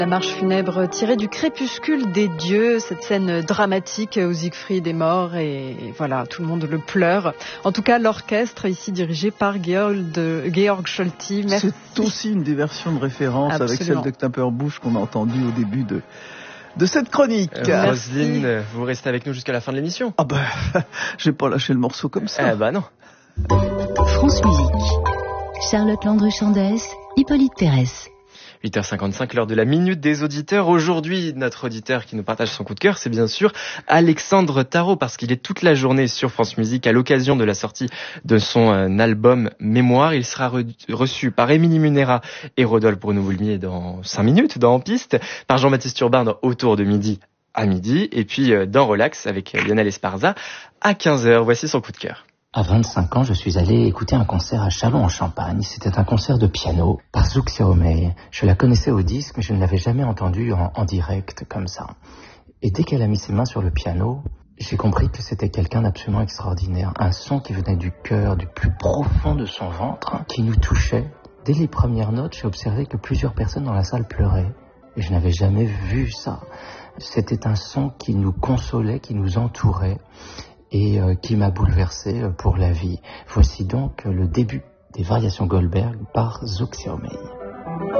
La marche funèbre tirée du Crépuscule des dieux, cette scène dramatique où Siegfried est mort et voilà, tout le monde le pleure. En tout cas, l'orchestre ici dirigé par Georg Scholti. Merci. C'est aussi une des versions de référence. Absolument. Avec celle de Knapperbusch qu'on a entendue au début de cette chronique. Roselyne, vous restez avec nous jusqu'à la fin de l'émission. Ah ben, j'ai pas lâché le morceau comme ça. Ah bah non. France Musique. Charlotte Landru-Chandès, Hippolyte Pérès. 8h55, l'heure de la minute des auditeurs. Aujourd'hui, notre auditeur qui nous partage son coup de cœur, c'est bien sûr Alexandre Tarot, parce qu'il est toute la journée sur France Musique à l'occasion de la sortie de son album Mémoire. Il sera reçu par Émilie Munera et Rodolphe Bruno-Boulmier dans 5 minutes, dans En Piste, par Jean-Baptiste Urbain dans Autour de midi à midi, et puis dans Relax avec Lionel Esparza à 15h. Voici son coup de cœur. À 25 ans, je suis allé écouter un concert à Châlons-en-Champagne. C'était un concert de piano par Zouk Xiaomei. Je la connaissais au disque, mais je ne l'avais jamais entendue en direct comme ça. Et dès qu'elle a mis ses mains sur le piano, j'ai compris que c'était quelqu'un d'absolument extraordinaire. Un son qui venait du cœur, du plus profond de son ventre, qui nous touchait. Dès les premières notes, j'ai observé que plusieurs personnes dans la salle pleuraient. Et je n'avais jamais vu ça. C'était un son qui nous consolait, qui nous entourait. Et qui m'a bouleversé pour la vie. Voici donc le début des variations Goldberg par Zouk Xiaomei.